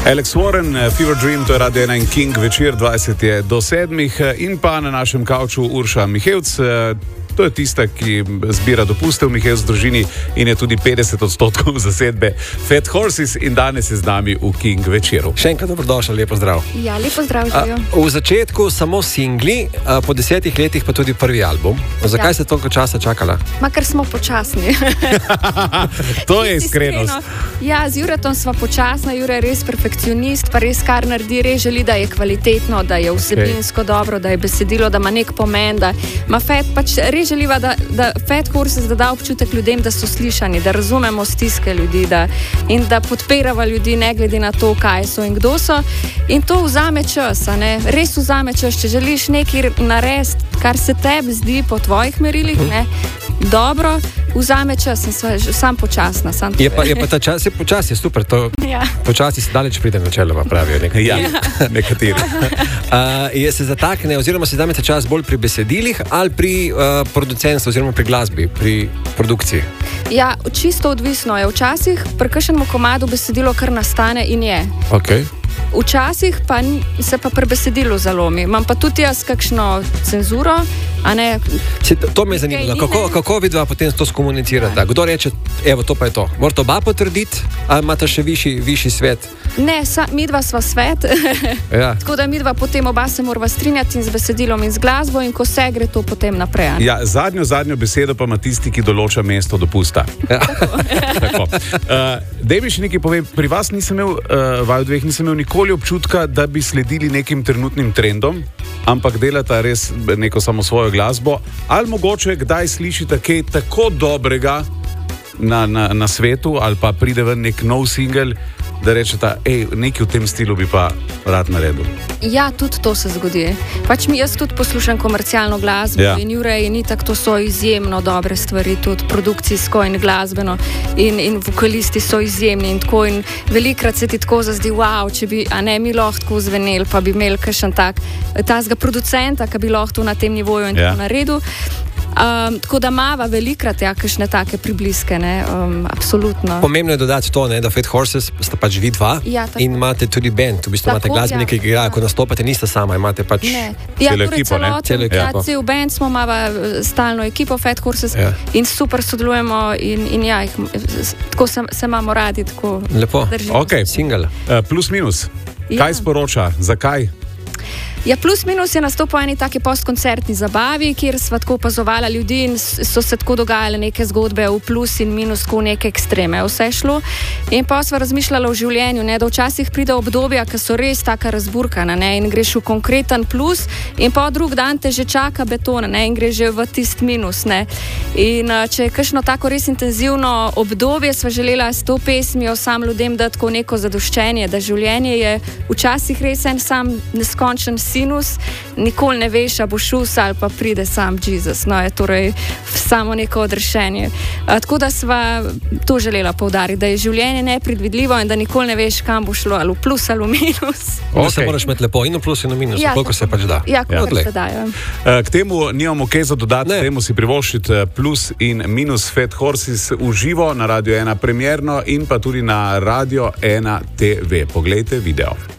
Alex Warren, Fever Dream, to je Radio 1 in King, večer 20 do 7 in pa na našem kavču Urša Mihevc. To je tista, ki zbira dopuste v Mihevc družini in je tudi 50% zasedbe Fat Horses in danes je z nami v King večeru. Še enkrat dobrodošli, lepo zdrav. Ja, lepo zdrav, živijo. V začetku samo singli, po 10 letih pa tudi prvi album. Zakaj ste toliko časa čakala? Ker smo počasni. To je iskrenost. Ja, z Juretom sva počasna, Jure je res perfekcionist, pa res kar naredi, res želi, da je kvalitetno, da je vsebinsko dobro, da je besedilo, da ima nek pomen, da ima Fat, pač res želiva, da Fat Horses da občutek ljudem, da so slišani, da razumemo stiske ljudi in da podpirava ljudi ne glede na to, kaj so in kdo so. In to vzame čas, a ne? Res vzame čas, če želiš nekaj narediti, kar se tebi zdi po tvojih merilih, ne? Dobro, vzame čas in sam počasna. Je pa ta čas, je počasi, je super, to počasi se daleč pride načeloma, pravijo nekateri. Ja, nekateri. Je se zatakne, oziroma se zamete čas bolj pri besedilih ali pri producentstvu, oziroma pri glasbi, pri produkciji? Ja, čisto odvisno je. Včasih pri kakšnemu komadu besedilo kar nastane in je. Okay. Včasih pa se pa pri besedilu zalomi. Imam pa tudi jaz kakšno cenzuro, a ne... To me je zanimalo. Kako vidva potem to skomunicirata? Ja. Kdo reče, evo, to pa je to? Morate oba potrditi, ali imate še višji svet? Ne, midva sva svet. Ja. Tako da midva potem oba se morava strinjati in z besedilom in z glasbo in ko se gre to potem naprej. Ja, zadnjo besedo pa ima tisti, ki določa mesto dopusta. Ja. Tako. Dej mi še nekaj povej, pri vas nisem imel, vaju dveh nisem imel nikoli občutka, da bi sledili nekim trenutnim trendom, ampak delata res neko samo svojo glasbo, ali mogoče kdaj slišite kaj tako dobrega na svetu, ali pa pride ven nek nov singel, da rečete, nekaj v tem stilu bi pa rad naredil. Ja, tudi to se zgodi. Pač jaz tudi poslušam komercialno glasbo in Jure in itak to so izjemno dobre stvari, tudi produkcijsko in glasbeno in vokalisti so izjemni in tako in velikrat se ti tako zazdi, wow, če bi, a ne, mi lahko tako zveneli, pa bi imeli kakšen tazga producenta, ki bi lahko na tem nivoju in tako naredil. Tako da mava velikrat kakšne take pribliske, ne, absolutno. Pomembno je dodati to, ne, da Fat Horses sta pač vi dva in imate tudi band, v bistvu imate glasbenike, ki igrajo, ko nastopate, niste sama, imate pač celo ekipo, ne? Celo ekipo. Cel band smo, imava stalno ekipo Fat Horses in super sodelujemo in tako se imamo radi, tako lepo. Držimo. Ok, single. Plus minus, kaj sporoča, zakaj? Ja, plus minus je nastopil eni taki postkoncertni zabavi, kjer sva tako opazovala ljudi in so se tako dogajale neke zgodbe v plus in minus, tako neke ekstreme, vse šlo. In pa sva razmišljala o življenju, ne, da včasih pride obdobja, ki so res taka razburkana, ne, in greš v konkreten plus in pa drug dan te že čaka beton, ne, in greš že v tist minus, ne. In če je kakšno tako res intenzivno obdobje, sva želela s to pesmijo sam ljudem dati tako neko zadoščenje, da življenje je včasih res en sam neskončen sinus, nikoli ne veš, a bo šus ali pa pride sam Jezus. No, je torej samo neko odrešenje. Tako da sva to želela poudariti, da je življenje nepredvidljivo in da nikoli ne veš, kam bo šlo, ali v plus ali v minus. Da se moraš imeti lepo in v plus in v minus, koliko se pač da. Ja, koliko se da, ja. K temu nimamo kaj za dodati, temu si privoščiti plus in minus Fat Horses v živo na Radio 1 premierno in pa tudi na Radio 1 TV. Poglejte video.